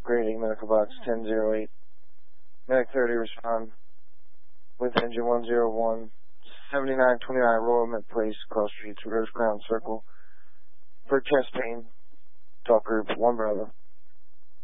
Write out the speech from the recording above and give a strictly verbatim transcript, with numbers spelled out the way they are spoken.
Grade A medical box ten oh eight. Medic thirty respond with engine one oh one, seventy-nine twenty-nine Royal Mint Place, cross streets, Rose Crown Circle. For chest pain, talk group, one brother.